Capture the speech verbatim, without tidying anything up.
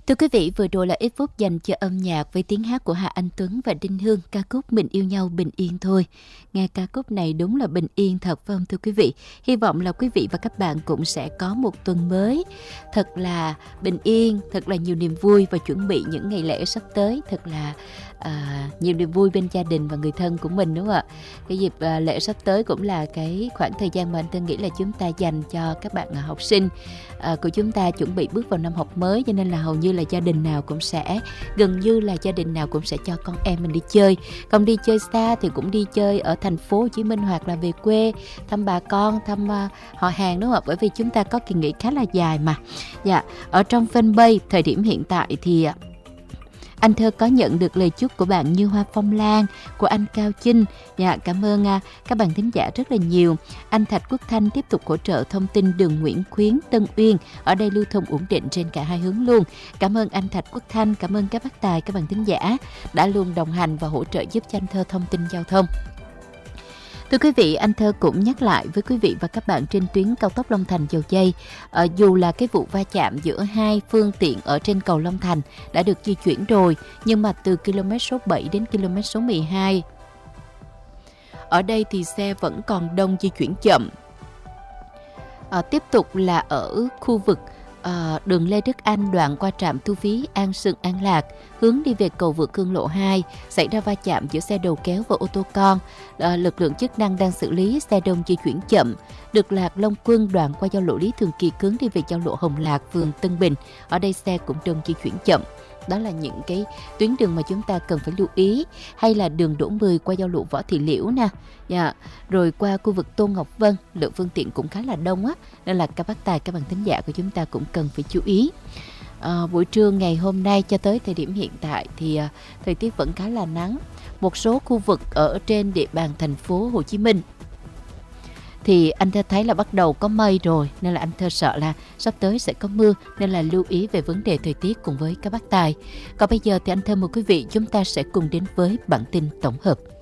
Thưa quý vị, vừa rồi là ít phút dành cho âm nhạc với tiếng hát của Hà Anh Tuấn và Đinh Hương, ca khúc Mình Yêu Nhau Bình Yên Thôi. Nghe ca khúc này đúng là bình yên thật phải không thưa quý vị? Hy vọng là quý vị và các bạn cũng sẽ có một tuần mới thật là bình yên, thật là nhiều niềm vui và chuẩn bị những ngày lễ sắp tới thật là à, nhiều niềm vui bên gia đình và người thân của mình, đúng không ạ? Cái dịp à, lễ sắp tới cũng là cái khoảng thời gian mà anh Tân nghĩ là chúng ta dành cho các bạn à, học sinh à, của chúng ta chuẩn bị bước vào năm học mới, cho nên là hầu như là gia đình nào cũng sẽ gần như là gia đình nào cũng sẽ cho con em mình đi chơi. Không đi chơi xa thì cũng đi chơi ở thành phố Hồ Chí Minh hoặc là về quê thăm bà con, thăm uh, họ hàng, đúng không ạ? Bởi vì chúng ta có kỳ nghỉ khá là dài mà. Dạ, ở trong fanpage thời điểm hiện tại thì anh Thơ có nhận được lời chúc của bạn Như Hoa Phong Lan, của anh Cao Chinh. Dạ, cảm ơn uh, các bạn thính giả rất là nhiều. Anh Thạch Quốc Thanh tiếp tục hỗ trợ thông tin đường Nguyễn Khuyến, Tân Uyên. Ở đây lưu thông ổn định trên cả hai hướng luôn. Cảm ơn anh Thạch Quốc Thanh, cảm ơn các bác tài, các bạn thính giả đã luôn đồng hành và hỗ trợ giúp cho anh Thơ thông tin giao thông. Thưa quý vị, anh Thơ cũng nhắc lại với quý vị và các bạn trên tuyến cao tốc Long Thành - Dầu Giây, ờ, dù là cái vụ va chạm giữa hai phương tiện ở trên cầu Long Thành đã được di chuyển rồi, nhưng mà từ km số bảy đến km số mười hai, ở đây thì xe vẫn còn đông, di chuyển chậm. Ờ, tiếp tục là ở khu vực À, đường Lê Đức Anh đoạn qua trạm thu phí An Sương - An Lạc hướng đi về cầu vượt Hương Lộ hai xảy ra va chạm giữa xe đầu kéo và ô tô con. À, lực lượng chức năng đang xử lý, xe đông di chuyển chậm. Được Lạc Long Quân đoạn qua giao lộ Lý Thường Kiệt hướng đi về giao lộ Hồng Lạc, phường Tân Bình, ở đây xe cũng đông di chuyển chậm. Đó là những cái tuyến đường mà chúng ta cần phải lưu ý. Hay là đường Đỗ Mười qua giao lộ Võ Thị Liễu nè, yeah. Rồi qua khu vực Tô Ngọc Vân, lượng phương tiện cũng khá là đông á, nên là các bác tài, các bạn thính giả của chúng ta cũng cần phải chú ý. À, buổi trưa ngày hôm nay cho tới thời điểm hiện tại thì à, thời tiết vẫn khá là nắng. Một số khu vực ở trên địa bàn thành phố Hồ Chí Minh thì anh Thơ thấy là bắt đầu có mây rồi, nên là anh Thơ sợ là sắp tới sẽ có mưa, nên là lưu ý về vấn đề thời tiết cùng với các bác tài. Còn bây giờ thì anh Thơ mời quý vị chúng ta sẽ cùng đến với bản tin tổng hợp.